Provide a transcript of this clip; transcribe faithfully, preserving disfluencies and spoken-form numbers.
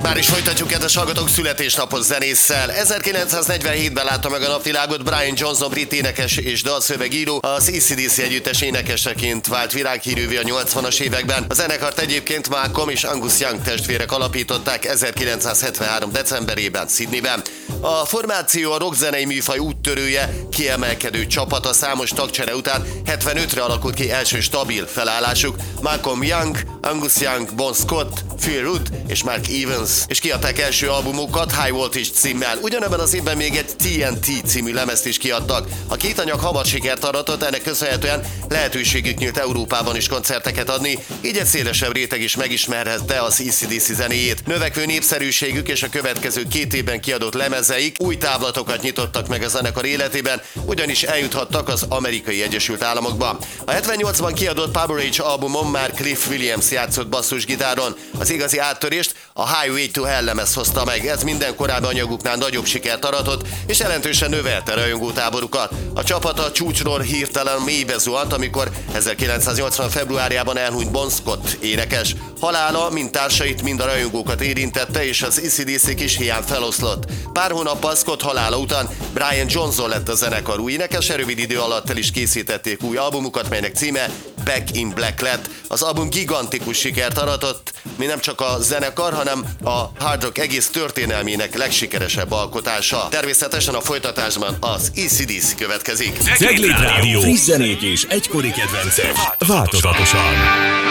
Már is folytatjuk, kedves hallgatók, születésnapos zenésszel. ezerkilencszáznegyvenhétben látta meg a napvilágot Brian Johnson, brit énekes és dalszövegíró, az á cé dé cé együttes énekeseként vált világhírűvé a nyolcvanas években. A zenekart egyébként Malcolm és Angus Young testvérek alapították ezerkilencszázhetvenhárom. decemberében Sydneyben. A formáció a rockzenei műfaj úttörője, kiemelkedő csapat a számos tagcsere után hetvenötre alakult ki első stabil felállásuk. Malcolm Young, Angus Young, Bon Scott, Phil Rudd és Mark Evans, és kiadták első albumukat High Voltage címmel. Ugyanebben az évben még egy té en té című lemezt is kiadtak. A két anyag hamar sikert aratott, ennek köszönhetően lehetőségük nyílt Európában is koncerteket adni, így egy szélesebb réteg is megismerhette az á cé dé cé zenéjét. Növekvő népszerűségük és a következő két évben kiadott lemezeik új távlatokat nyitottak meg a zenekar életében, ugyanis eljuthattak az Amerikai Egyesült Államokba. A hetvennyolcban kiadott Power Age albumon már Cliff Williams játszott basszusgitáron. Az igazi áttörést a Highway to Hell lemez hozta meg, ez minden korábbi anyaguknál nagyobb sikert aratott, és jelentősen növelte rajongótáborukat. A csapat a csúcsról hirtelen mélybe zuhant, amikor ezerkilencszáznyolcvan. februárjában elhunyt Bon Scott énekes. Halála mind társait, mind a rajongókat érintette, és az á cé dé cé kis hiány feloszlott. Pár hónappal Scott halála után Brian Johnson lett a zenekar új énekese, rövid idő alatt el is készítették új albumukat, melynek címe Back in Black lett. Az album gigantikus sikert aratott, mi nem csak a zenekar, hanem a hard rock egész történelmének legsikeresebb alkotása. Természetesen a folytatásban az á cé dé cé következik. Cegléd Rádió. Friss zenék és egykori kedvencek. Változatosan.